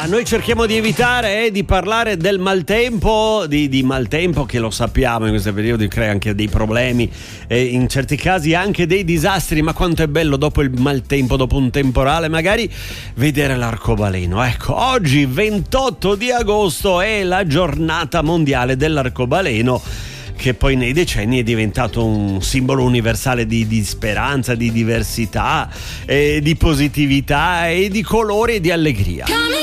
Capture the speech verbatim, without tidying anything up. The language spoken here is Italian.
noi cerchiamo di evitare eh, di parlare del maltempo, di, di maltempo che lo sappiamo in questo periodo crea anche dei problemi e in certi casi anche dei disastri, ma quanto è bello dopo il maltempo, dopo un temporale magari vedere l'arcobaleno. Ecco, oggi ventotto di agosto è la giornata mondiale dell'arcobaleno, che poi nei decenni è diventato un simbolo universale di, di speranza, di diversità, eh, di positività e di colore e di allegria.